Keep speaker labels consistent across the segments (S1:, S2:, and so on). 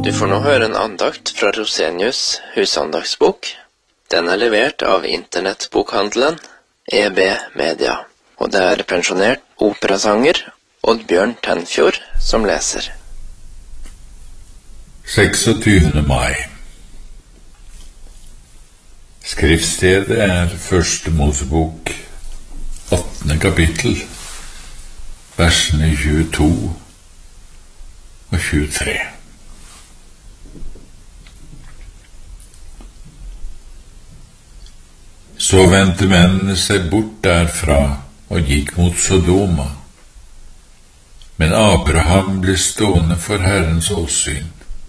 S1: Du får nå høre en andakt fra Rosenius husandagsbok. Den er levert av internettbokhandelen EB Media, og det er pensjonert operasanger Oddbjørn Tenfjord som leser.
S2: 26. mai. Skriftstedet er Første Mosebok, 18. kapittel, versene 22 og 23. Så vendte mennene seg bort derfra og gikk mot Sodoma. Men Abraham ble stående for Herrens åsyn.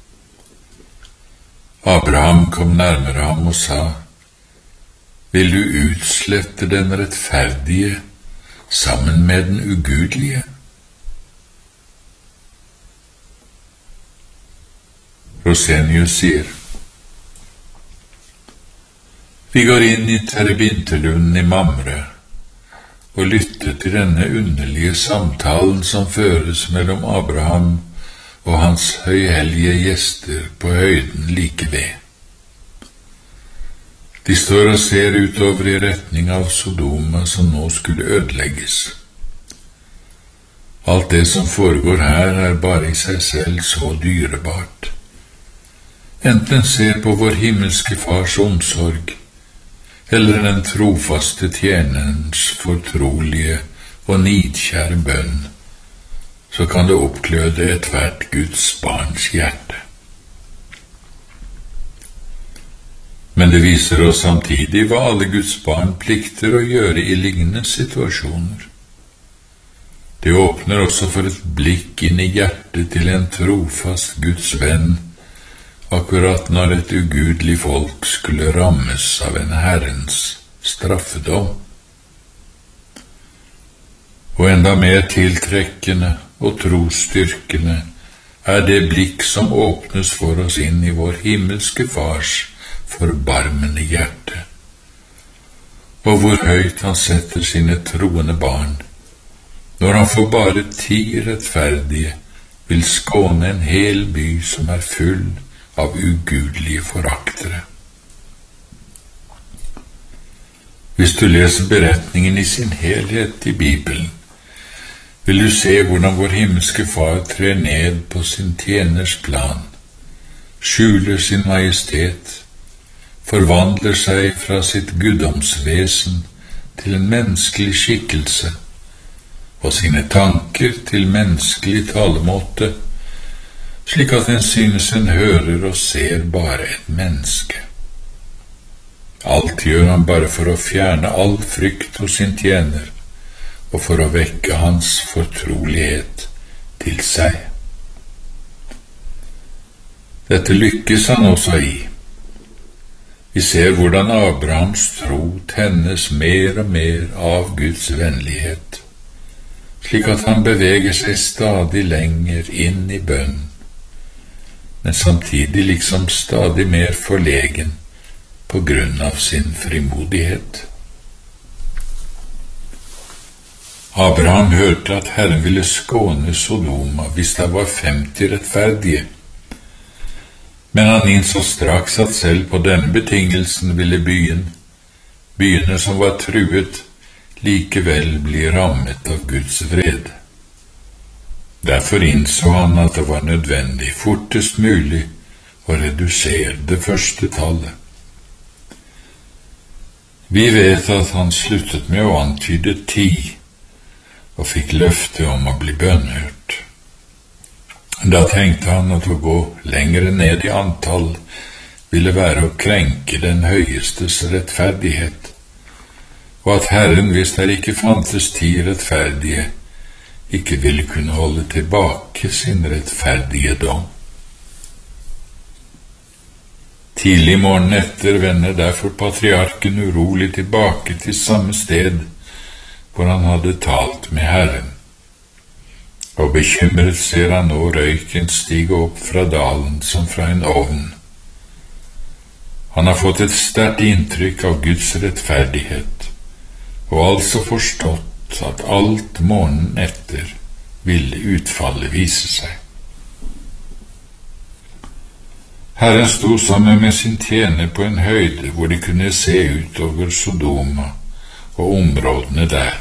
S2: Abraham kom nærmere ham og sa: Vil du utslette den rettferdige sammen med den ugudelige? Rosenius sier: Vi går inn i Terebintelunden i Mamre og lytter til denne underlige samtalen som føres mellom Abraham og hans høyhellige gjester på høyden like ved. De står og ser utover i retning av Sodoma som nå skulle ødelegges. Alt det som foregår her er bare i seg selv så dyrebart. Enten ser på vår himmelske Fars omsorg, eller den trofaste tjenerens fortrolige og nidkjære bønn, så kan det oppgløde ethvert Guds barns hjerte. Men det viser oss samtidig hva alle Guds barn plikter å gjøre i lignende situasjoner. Det åpner også for et blikk inn i hjertet til en trofast Guds venn, akkurat når et ugudelig folk skulle rammes av en Herrens straffedom. Og enda mer tiltrekkende og trosstyrkende er det blikk som åpnes for oss inn i vår himmelske Fars forbarmende hjerte, og hvor høyt han setter sine troende barn, når han for bare 10 rettferdige vil skåne en hel by som er full av ugudelige foraktere. Hvis du leser beretningen i sin helhet i Bibelen, vil du se hvordan vår himmelske Far trer ned på sin tjeners plan, skjuler sin majestet, forvandler seg fra sitt guddomsvesen til en menneskelig skikkelse, og sine tanker til menneskelig talemåte, slik at en synes en hører og ser bare et menneske. Alt gjør han bare for å fjerne all frykt hos sin tjener, og for å vekke hans fortrolighet til seg. Dette lykkes han også i. Vi ser hvordan Abrahams tro tennes mer og mer av Guds vennlighet, slik at han beveger seg stadig lenger inn i bønn, men samtidig liksom stadig mer forlegen på grunn av sin frimodighet. Abraham hørte at Herren ville skåne Sodoma hvis det var 50 rettferdige, men han innså straks at selv på denne betingelsen ville byene som var truet, likevel bli rammet av Guds vrede. Derfor innså han at det var nødvendig fortest mulig å redusere det første tallet. Vi vet at han sluttet med å antyde 10, og fikk løfte om å bli bønnhørt. Da tenkte han at å gå lengre ned i antall ville være å krenke den høyestes rettferdighet, og at Herren, hvis det ikke fantes 10 rettferdige, ikke ville kunne holde tilbake sin rettferdige dom. Tidlig morgenen etter vender derfor patriarken urolig tilbake til samme sted hvor han hadde talt med Herren. Og bekymret ser han nå røyken stige opp fra dalen som fra en ovn. Han har fått et sterkt inntrykk av Guds rettferdighet, og altså forstått at alt morgenen etter ville utfallet vise seg. Herren sto sammen med sin tjener på en høyde hvor de kunne se ut over Sodoma og områdene der.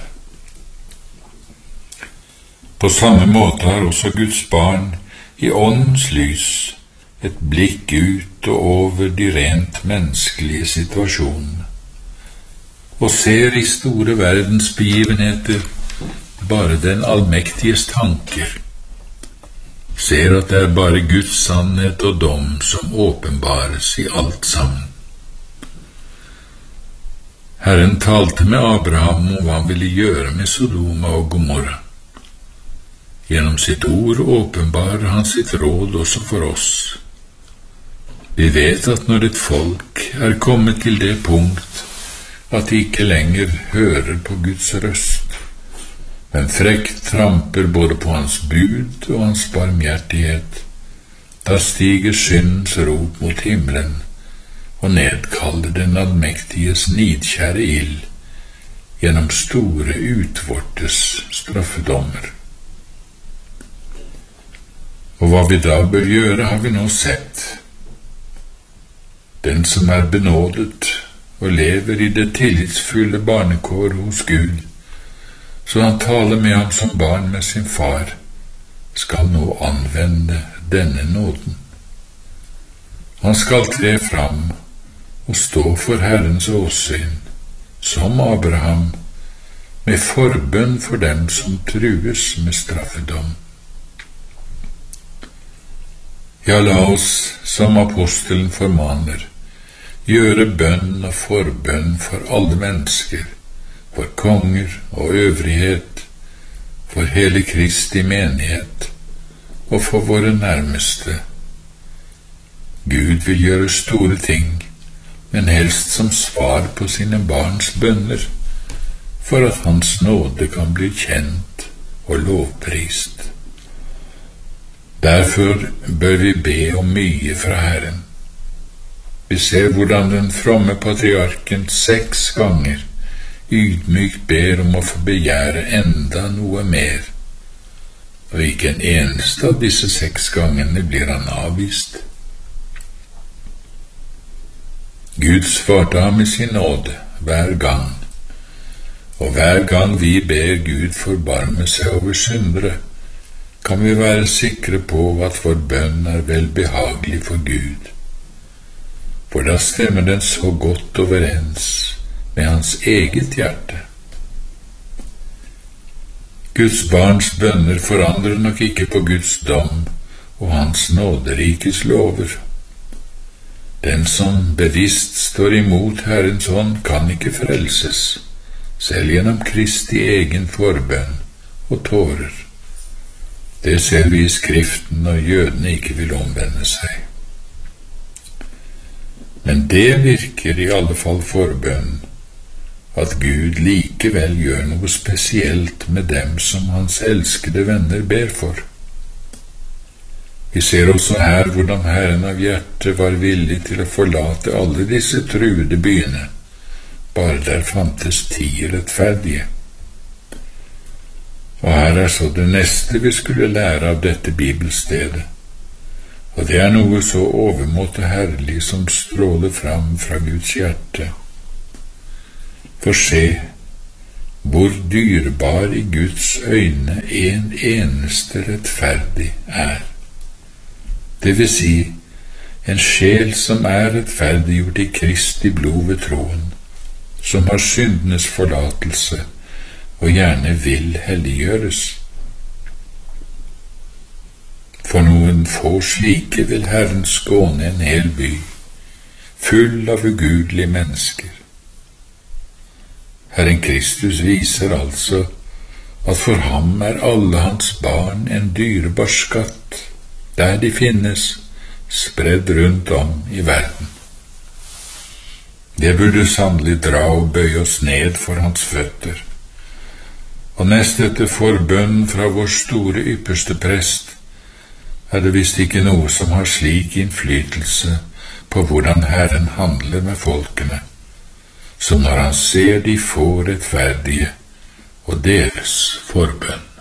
S2: På samme måte har også Guds barn i åndens lys et blikk ut og over de rent menneskelige situasjonene, og ser i store verdensbegivenheter bare den allmektiges tanker, ser at det er bare Guds sannhet og dom som åpenbares i alt sammen. Herren talte med Abraham om hva han ville gjøre med Sodoma og Gomorra. Gjennom sitt ord åpenbarer han sitt råd også for oss. Vi vet at når et folk er kommet til det punkt at de ikke lenger hører på Guds røst, men frekt tramper både på hans bud og hans barmhjertighet, da stiger syndens rop mot himmelen og nedkaller den allmektiges nidkjære ild gjennom store utvortes straffedommer. Og hva vi da bør gjøre, har vi nå sett. Den som er benådet og lever i det tillitsfulle barnekår hos Gud, så han taler med ham som barn med sin far, skal nå anvende denne nåden. Han skal tre fram og stå for Herrens åsyn, som Abraham, med forbønn for dem som trues med straffedom. Ja, la oss, som apostelen formaner, gjøre bønn og forbønn for alle mennesker, for konger og øvrighet, for hele Kristi menighet og for våre nærmeste. Gud vil gjøre store ting, men helst som svar på sine barns bønner, for at hans nåde kan bli kjent og lovprist. Derfor bør vi be om mye fra Herren. Vi ser hvordan den fromme patriarken 6 ganger ydmykt ber om å få begjære enda noe mer, og ikke en eneste av disse 6 gangene blir han avvist. Gud svarte ham i sin nåde hver gang, og hver gang vi ber Gud forbarme seg over syndere, kan vi være sikre på at vår bønn er velbehagelig for Gud, for da stemmer den så godt overens med hans eget hjerte. Guds barns bønner forandrer nok ikke på Guds dom og hans nåderikes lover. Den som bevisst står imot Herrens ånd, kan ikke frelses, selv gjennom Kristi egen forbønn og tårer. Det ser vi i Skriften når jødene ikke vil omvende seg. Men det virker i alle fall forbønn, at Gud likevel gjør noe spesielt med dem som hans elskede venner ber for. Vi ser også her hvordan Herren av hjertet var villig til å forlate alle disse truede byene, bare der fantes 10 rettferdige. Og her er så det neste vi skulle lære av dette bibelstedet, og det er noe så overmåte herlig som stråler fram fra Guds hjerte. For se, hvor dyrbar i Guds øyne en eneste rettferdig er. Det vil si, en sjel som er rettferdiggjort i Kristi blod ved troen, som har syndenes forlatelse, og gjerne vil helliggjøres. For noen få slike vil Herren skåne en hel by, full av ugudelige mennesker. Herren Kristus viser altså at for ham er alle hans barn en dyrebar skatt, der de finnes, spredd rundt om i verden. Det burde sannelig dra og bøye oss ned for hans føtter. Og nest etter forbønn fra vår store ypperste prest, er det visst ikke noe som har slik innflytelse på hvordan Herren handler med folkene, som når han ser de få rettferdige og deres forbønn.